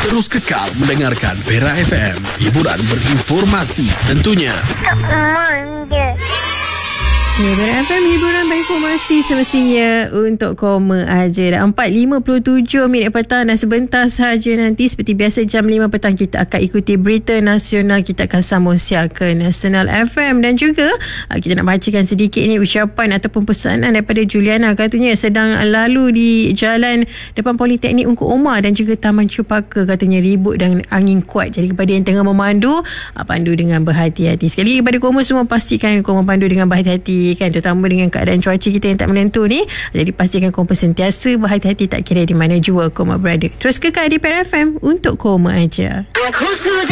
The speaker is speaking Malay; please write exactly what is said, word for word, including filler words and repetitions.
Terus kekal mendengarkan Perak F M. Hiburan berinformasi tentunya. Ya, Perak F M, hiburan berinformasi semestinya untuk koma aja. Dah empat lima puluh tujuh minit petang dan sebentar sahaja nanti seperti biasa jam lima petang kita akan ikuti berita nasional. Kita akan sambung siar ke Nasional F M dan juga kita nak bacakan sedikit ni ucapan ataupun pesanan daripada Juliana. Katanya sedang lalu di jalan depan Politeknik Ungku Omar dan juga Taman Cempaka, katanya ribut dan angin kuat. Jadi kepada yang tengah memandu, pandu dengan berhati-hati. Sekali lagi kepada koma semua, pastikan koma pandu dengan berhati-hati kan, terutama dengan keadaan cuaca kita yang tak menentu ni. Jadi pastikan koma sentiasa berhati-hati tak kira di mana jua koma berada. Terus kekal di Perak F M untuk koma aja.